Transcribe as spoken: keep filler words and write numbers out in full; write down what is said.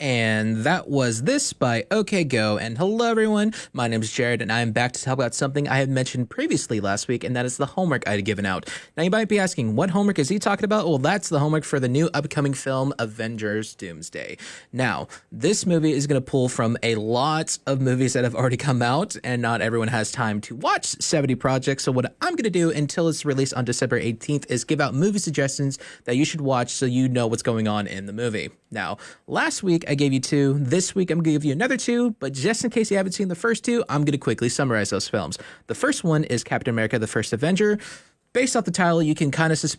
And that was This by OK Go. And hello, everyone. My name is Jared, and I am back to talk about something I had mentioned previously last week, and that is the homework I had given out. Now, you might be asking, what homework is he talking about? Well, that's the homework for the new upcoming film, Avengers Doomsday. Now, this movie is going to pull from a lot of movies that have already come out, and not everyone has time to watch seventy projects. So what I'm going to do until it's released on December eighteenth is give out movie suggestions that you should watch so you know what's going on in the movie. Now, last week I gave you two. This week I'm going to give you another two, but just in case you haven't seen the first two, I'm going to quickly summarize those films. The first one is Captain America: The First Avenger. Based off the title, you can kind of suspect